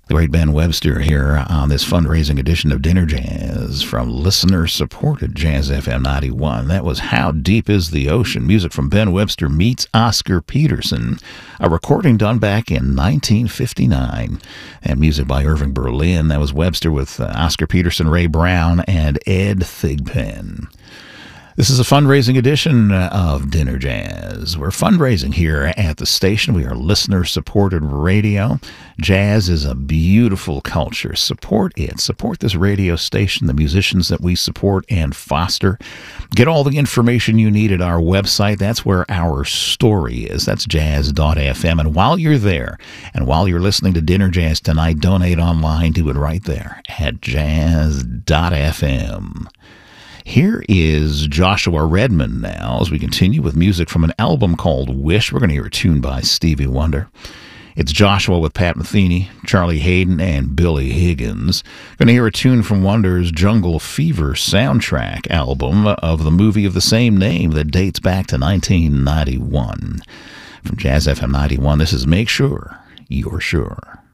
The great Ben Webster here on this fundraising edition of Dinner Jazz from listener-supported Jazz FM 91. That was How Deep Is the Ocean, music from Ben Webster meets Oscar Peterson, a recording done back in 1959, and music by Irving Berlin. That was Webster with Oscar Peterson, Ray Brown, and Ed Thigpen. This is a fundraising edition of Dinner Jazz. We're fundraising here at the station. We are listener-supported radio. Jazz is a beautiful culture. Support it. Support this radio station, the musicians that we support and foster. Get all the information you need at our website. That's where our story is. That's jazz.fm. And while you're there, and while you're listening to Dinner Jazz tonight, donate online. Do it right there at jazz.fm. Here is Joshua Redman now as we continue with music from an album called Wish. We're going to hear a tune by Stevie Wonder. It's Joshua with Pat Metheny, Charlie Hayden, and Billy Higgins. Going to hear a tune from Wonder's Jungle Fever soundtrack album of the movie of the same name that dates back to 1991. From Jazz FM 91, this is Make Sure You're Sure.